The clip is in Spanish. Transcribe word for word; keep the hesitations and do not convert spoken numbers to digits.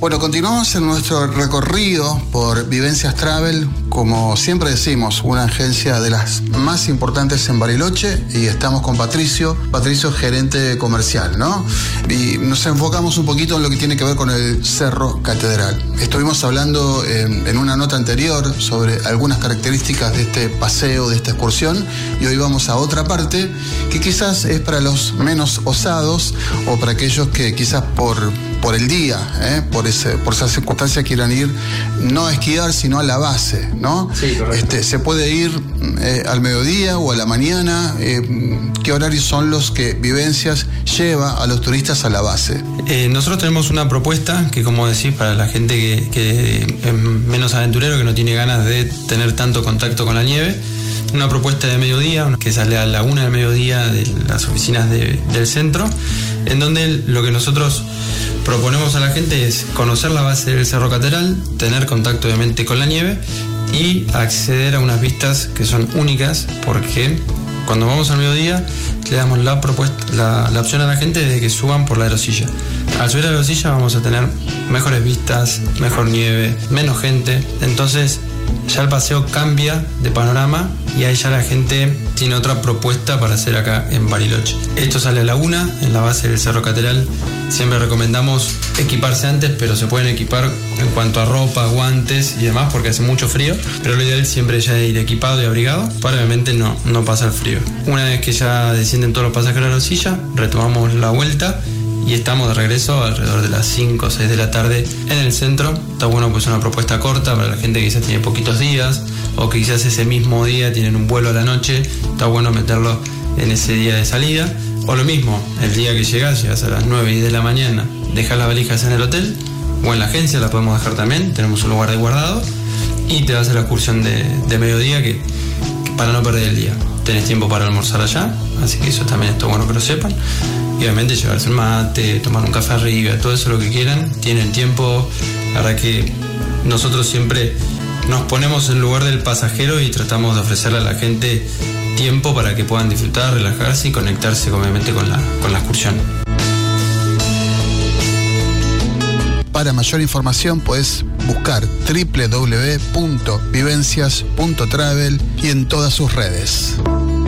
Bueno, continuamos en nuestro recorrido por Vivencias Travel, como siempre decimos, una agencia de las más importantes en Bariloche, y estamos con Patricio, Patricio gerente comercial, ¿no? Y nos enfocamos un poquito en lo que tiene que ver con el Cerro Catedral. Estuvimos hablando en, en una nota anterior sobre algunas características de este paseo, de esta excursión, y hoy vamos a otra parte que quizás es para los menos osados o para aquellos que quizás por, por el día, ¿eh? por ese, por esa circunstancia quieran ir no a esquiar sino a la base, ¿no? Sí, correcto. Este, se puede ir eh, al mediodía o a la mañana. Eh, ¿Qué horarios son los que Vivencias lleva a los turistas a la base? Eh, nosotros tenemos una propuesta que, como decís, para la gente que, que es menos aventurero, que no tiene ganas de tener tanto contacto con la nieve, una propuesta de mediodía que sale a la una del mediodía de las oficinas de, del centro, en donde lo que nosotros proponemos a la gente es conocer la base del Cerro Catedral, tener contacto obviamente con la nieve y acceder a unas vistas que son únicas, porque cuando vamos al mediodía le damos la propuesta, la, la opción a la gente de que suban por la aerosilla. Al subir a la aerosilla vamos a tener mejores vistas, mejor nieve, menos gente, entonces ya el paseo cambia de panorama y ahí ya la gente tiene otra propuesta para hacer acá en Bariloche. Esto sale a la una, en la base del Cerro Catedral. Siempre recomendamos equiparse antes, pero se pueden equipar en cuanto a ropa, guantes y demás, porque hace mucho frío, pero lo ideal siempre ya es ir equipado y abrigado para obviamente no, no pasar frío. Una vez que ya descienden todos los pasajeros a la silla, retomamos la vuelta y estamos de regreso alrededor de las cinco o seis de la tarde en el centro. Está bueno, pues una propuesta corta para la gente que quizás tiene poquitos días o que quizás ese mismo día tienen un vuelo a la noche. Está bueno meterlo en ese día de salida. O lo mismo, el día que llegas, llegas a las nueve y diez de la mañana, dejas las valijas en el hotel o en la agencia, la podemos dejar también, tenemos un lugar de guardado, y te vas a la excursión de, de mediodía que, que para no perder el día. Tenés tiempo para almorzar allá, así que eso también está bueno que lo sepan. Y obviamente llevarse un mate, tomar un café arriba, todo eso lo que quieran, tienen tiempo. La verdad que nosotros siempre nos ponemos en lugar del pasajero y tratamos de ofrecerle a la gente tiempo para que puedan disfrutar, relajarse y conectarse obviamente con la, con la excursión. Para mayor información puedes buscar doble u doble u doble u punto vivencias punto travel y en todas sus redes.